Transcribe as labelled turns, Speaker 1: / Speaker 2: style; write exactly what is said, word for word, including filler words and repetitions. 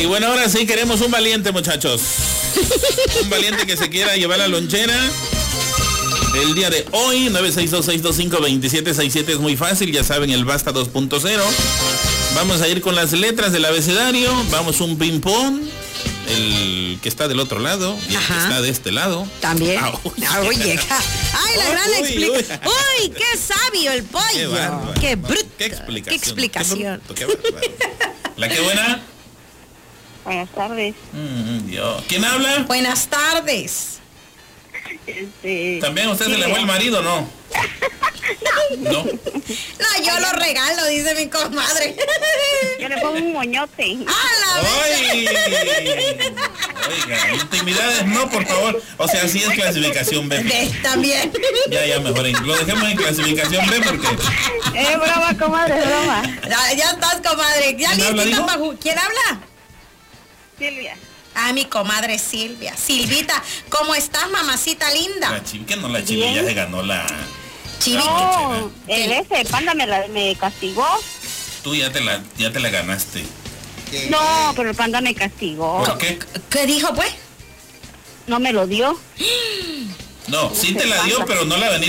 Speaker 1: Y bueno, ahora sí queremos un valiente, muchachos. Un valiente que se quiera llevar la lonchera. El día de hoy, nueve seis dos, seis dos cinco, dos siete seis siete es muy fácil, ya saben, el Basta dos punto cero. Vamos a ir con las letras del abecedario, vamos un ping pong. El que está del otro lado y el Ajá. que está de este lado.
Speaker 2: También.
Speaker 1: Ah, uy,
Speaker 2: ah, oye, ay, la gran explicación. Uy, qué sabio el pollo.
Speaker 1: Qué bárbaro.
Speaker 2: Qué bruto.
Speaker 1: Qué explicación.
Speaker 2: Qué explicación.
Speaker 1: Qué bruto, qué ¿La qué buena?
Speaker 3: Buenas tardes.
Speaker 1: Mm, Dios. ¿Quién habla?
Speaker 2: Buenas tardes.
Speaker 3: Este,
Speaker 1: ¿También usted se le fue el marido, no? No.
Speaker 2: No, yo lo regalo, dice mi comadre.
Speaker 3: Yo le pongo un moñote.
Speaker 2: ¡Ah, la
Speaker 1: ¡Ay! Oiga, intimidades no, por favor. O sea, sí es clasificación B.
Speaker 2: B también.
Speaker 1: Ya, ya, mejor. Lo dejemos en clasificación B porque...
Speaker 3: Es broma, comadre, es broma.
Speaker 2: Ya, ya estás, comadre. Ya
Speaker 1: ¿Quién habla,
Speaker 2: listita
Speaker 1: dijo?
Speaker 2: pa' ju- ¿Quién habla?
Speaker 3: Silvia.
Speaker 2: Ah, mi comadre Silvia. Silvita, ¿cómo estás, mamacita linda?
Speaker 1: La chivi, que no, la chivi ya se ganó la...
Speaker 2: Chivi.
Speaker 3: No, el ese panda me, la, me castigó.
Speaker 1: Tú ya te la, ya te la ganaste.
Speaker 3: No, pero el panda me castigó.
Speaker 1: ¿Por qué?
Speaker 2: ¿Qué dijo, pues?
Speaker 3: No me lo dio.
Speaker 1: No, sí te la dio, pero no la veniste